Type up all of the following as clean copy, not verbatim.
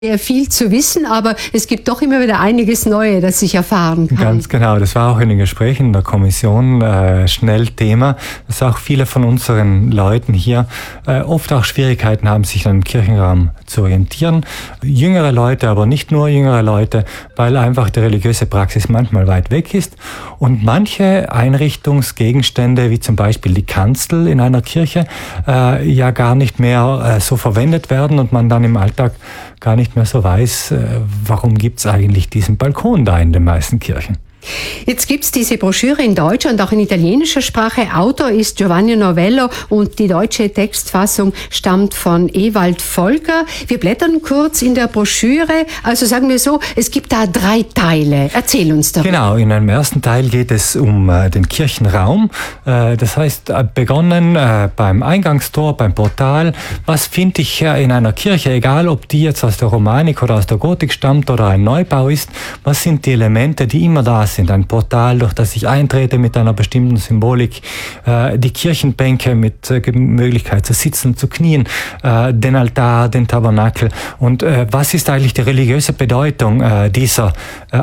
Sehr viel zu wissen, aber es gibt doch immer wieder einiges Neue, das ich erfahren kann. Ganz genau, das war auch in den Gesprächen der Kommission schnell Thema, dass auch viele von unseren Leuten hier oft auch Schwierigkeiten haben, sich an den Kirchenraum zu orientieren. Jüngere Leute, aber nicht nur jüngere Leute, weil einfach die religiöse Praxis manchmal weit weg ist und manche Einrichtungsgegenstände, wie zum Beispiel die Kanzel in einer Kirche, ja gar nicht mehr so verwendet werden und man dann im Alltag gar nicht mehr so weiß, warum gibt's eigentlich diesen Balkon da in den meisten Kirchen. Jetzt gibt's diese Broschüre in deutscher und auch in italienischer Sprache. Autor ist Giovanni Novello und die deutsche Textfassung stammt von Ewald Volker. Wir blättern kurz in der Broschüre. Also sagen wir so, es gibt da 3 Teile. Erzähl uns darüber. Genau, in einem ersten Teil geht es um den Kirchenraum. Das heißt, begonnen beim Eingangstor, beim Portal. Was finde ich in einer Kirche, egal ob die jetzt aus der Romanik oder aus der Gotik stammt oder ein Neubau ist, was sind die Elemente, die immer da sind? Ein Portal, durch das ich eintrete mit einer bestimmten Symbolik, die Kirchenbänke mit Möglichkeit zu sitzen, zu knien, den Altar, den Tabernakel. Und was ist eigentlich die religiöse Bedeutung dieser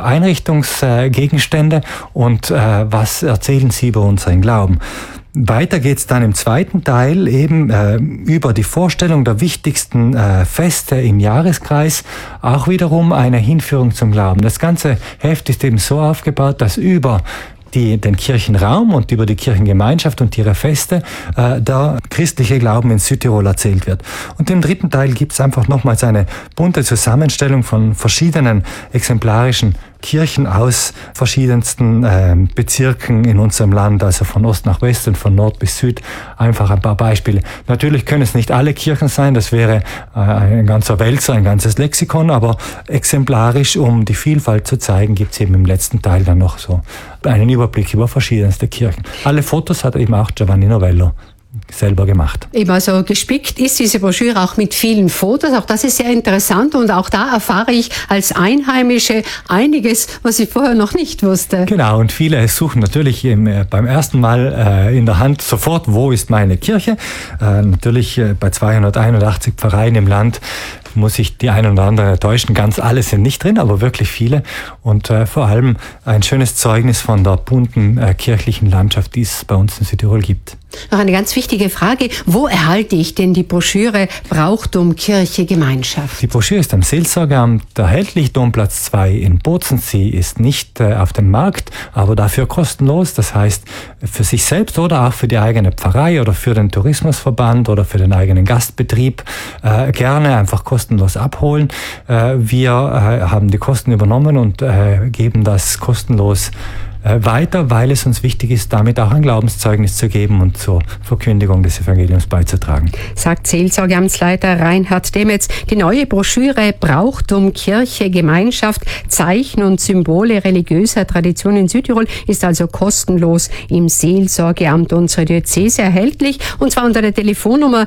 Einrichtungsgegenstände und was erzählen sie über unseren Glauben? Weiter geht's dann im zweiten Teil eben über die Vorstellung der wichtigsten Feste im Jahreskreis, auch wiederum eine Hinführung zum Glauben. Das ganze Heft ist eben so aufgebaut, dass über den Kirchenraum und über die Kirchengemeinschaft und ihre Feste der christliche Glauben in Südtirol erzählt wird. Und im dritten Teil gibt's einfach nochmals eine bunte Zusammenstellung von verschiedenen exemplarischen Kirchen aus verschiedensten Bezirken in unserem Land, also von Ost nach West und von Nord bis Süd. Einfach ein paar Beispiele. Natürlich können es nicht alle Kirchen sein, das wäre ein ganzer Wälzer, ein ganzes Lexikon, aber exemplarisch, um die Vielfalt zu zeigen, gibt's eben im letzten Teil dann noch so einen Überblick über verschiedenste Kirchen. Alle Fotos hat eben auch Giovanni Novello selber gemacht. Eben also gespickt ist diese Broschüre auch mit vielen Fotos. Auch das ist sehr interessant und auch da erfahre ich als Einheimische einiges, was ich vorher noch nicht wusste. Genau, und viele suchen natürlich beim ersten Mal in der Hand sofort, wo ist meine Kirche? Natürlich bei 281 Pfarreien im Land muss ich die einen oder anderen enttäuschen. Ganz alle sind nicht drin, aber wirklich viele. Und vor allem ein schönes Zeugnis von der bunten kirchlichen Landschaft, die es bei uns in Südtirol gibt. Noch eine ganz wichtige Frage. Wo erhalte ich denn die Broschüre Brauchtum, Kirche, Gemeinschaft? Die Broschüre ist am Seelsorgeamt erhältlich. Domplatz 2 in Bozen. Sie ist nicht auf dem Markt, aber dafür kostenlos. Das heißt, für sich selbst oder auch für die eigene Pfarrei oder für den Tourismusverband oder für den eigenen Gastbetrieb gerne einfach kostenlos abholen. Wir haben die Kosten übernommen und geben das kostenlos weiter, weil es uns wichtig ist, damit auch ein Glaubenszeugnis zu geben und zur Verkündigung des Evangeliums beizutragen. Sagt Seelsorgeamtsleiter Reinhard Demetz. Die neue Broschüre Brauchtum, Kirche, Gemeinschaft, Zeichen und Symbole religiöser Tradition in Südtirol ist also kostenlos im Seelsorgeamt unserer Diözese erhältlich, und zwar unter der Telefonnummer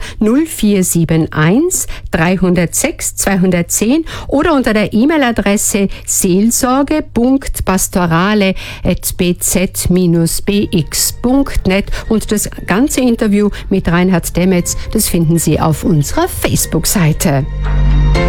0471 306 210 oder unter der E-Mail-Adresse seelsorge.pastorale@bz-bx.net, und das ganze Interview mit Reinhard Demetz, das finden Sie auf unserer Facebook-Seite.